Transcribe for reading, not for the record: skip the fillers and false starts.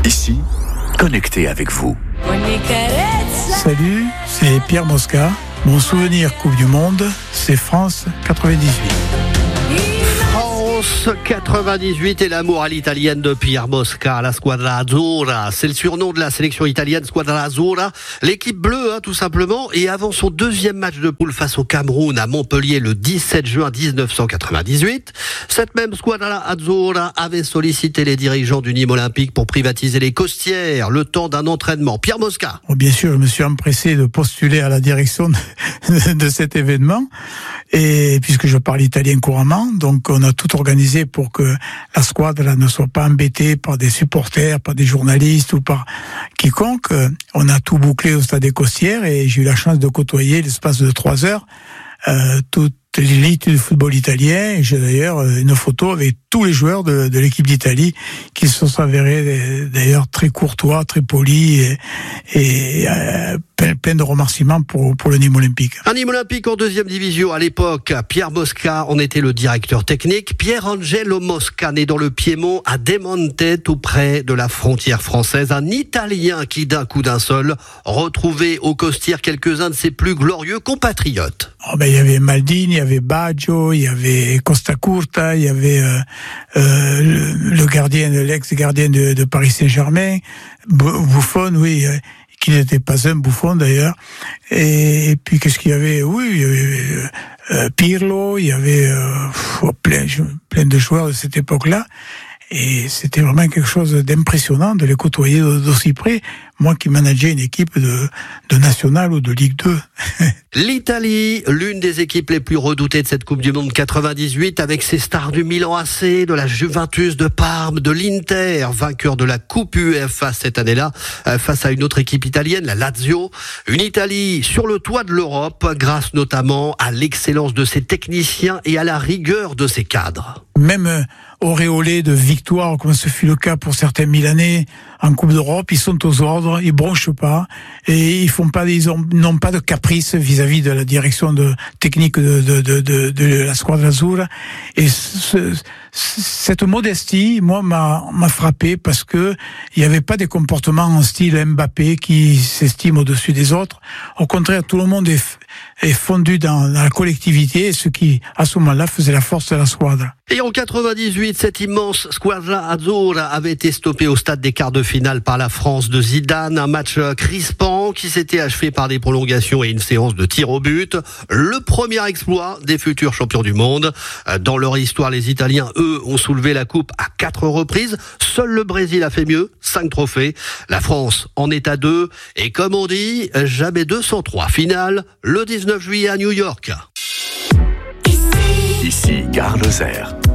Ici, connecté avec vous. Salut, c'est Pierre Mosca. Mon souvenir Coupe du Monde, c'est France 98. France 98 et l'amour à l'italienne de Pierre Mosca, la Squadra Azzurra. C'est le surnom de la sélection italienne, Squadra Azzurra. L'équipe bleue, tout simplement. Et avant son deuxième match de poule face au Cameroun à Montpellier le 17 juin 1998, cette même Squadra Azzurra avait sollicité les dirigeants du Nîmes Olympique pour privatiser les costières le temps d'un entraînement. Pierre Mosca. Bien sûr, je me suis empressé de postuler à la direction de cet événement. Et puisque je parle italien couramment, donc on a tout organisé pour que la squadra ne soit pas embêtée par des supporters, par des journalistes ou par quiconque. On a tout bouclé au stade des Costières et j'ai eu la chance de côtoyer l'espace de 3 heures toute l'élite du football italien. Et j'ai d'ailleurs une photo avec tous les joueurs de l'équipe d'Italie qui se sont avérés d'ailleurs très courtois, très polis et plein de remerciements pour le Nîmes Olympique. Un Nîmes Olympique en deuxième division à l'époque. Pierre Mosca en était le directeur technique. Pier Angelo Mosca, né dans le Piémont à Demonte, tout près de la frontière française. Un Italien qui, d'un coup d'un seul, retrouvait aux Costières quelques-uns de ses plus glorieux compatriotes. Il y avait Maldini, il y avait Baggio, il y avait Costa Curta, il y avait le gardien, l'ex-gardien de Paris Saint-Germain, Buffon, oui, qui n'était pas un Buffon d'ailleurs. Et puis qu'est-ce qu'il y avait? Oui, il y avait Pirlo, il y avait plein de joueurs de cette époque-là. Et c'était vraiment quelque chose d'impressionnant de les côtoyer d'aussi près. Moi qui manageais une équipe de National ou de Ligue 2. L'Italie, l'une des équipes les plus redoutées de cette Coupe du Monde 98, avec ses stars du Milan AC, de la Juventus de Parme, de l'Inter, vainqueur de la Coupe UEFA cette année-là, face à une autre équipe italienne, la Lazio. Une Italie sur le toit de l'Europe, grâce notamment à l'excellence de ses techniciens et à la rigueur de ses cadres. Même auréolés de victoires, comme ce fut le cas pour certains Milanais en Coupe d'Europe, ils sont aux ordres, ils bronchent pas et ils n'ont pas de caprice vis-à-vis de la direction technique de la Squadra Azzurra. Et cette modestie, moi, m'a frappé parce que il n'y avait pas des comportements en style Mbappé qui s'estime au-dessus des autres. Au contraire, tout le monde est fondu dans la collectivité, ce qui, à ce moment-là, faisait la force de la Squadra. Et en 98, cette immense Squadra Azzurra avait été stoppée au stade des quarts de finale par la France de Zidane. Un match crispant qui s'était achevé par des prolongations et une séance de tirs au but. Le premier exploit des futurs champions du monde. Dans leur histoire, les Italiens, eux, ont soulevé la coupe à 4 reprises. Seul le Brésil a fait mieux, 5 trophées. La France en est à 2. Et comme on dit, jamais 203. Finale, le 19 juillet à New York. Ici, Gare Lozère.